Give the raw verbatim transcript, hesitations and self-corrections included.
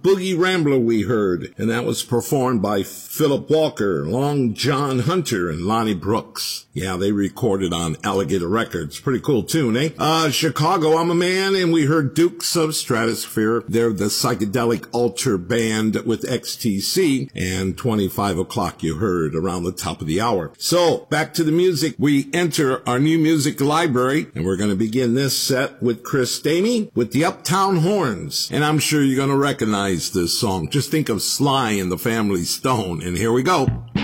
Boogie Rambler we heard, and that was performed by Philip Walker, Long John Hunter, and Lonnie Brooks. Yeah, they recorded on Alligator Records. Pretty cool tune, eh? Uh, Chicago, I'm a Man, and we heard Dukes of Stratosphere. They're the psychedelic altar band with X T C, and twenty-five o'clock you heard around the top of the hour. So, back to the music. We enter our new music library, and we're going to begin this set with Chris Stamey with the Uptown Horns. And I'm sure you're going to recognize this song. Just think of Sly and the Family Stone, and here we go.